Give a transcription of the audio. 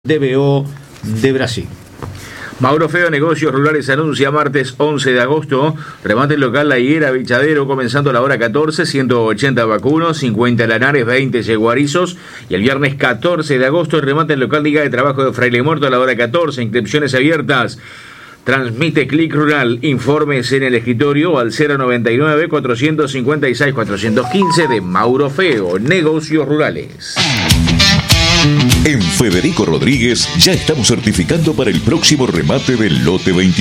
DBO de Brasil. Mauro Feo, Negocios Rurales, anuncia martes 11 de agosto, remate local La Higuera, Bichadero, comenzando a la hora 14, 180 vacunos, 50 lanares, 20 yeguarizos, y el viernes 14 de agosto, el remate local Liga de Trabajo de Fraile Muerto a la hora 14, inscripciones abiertas. Transmite Clic Rural, informes en el escritorio al 099-456-415 de Mauro Feo, Negocios Rurales. En Federico Rodríguez ya estamos certificando para el próximo remate del lote 21.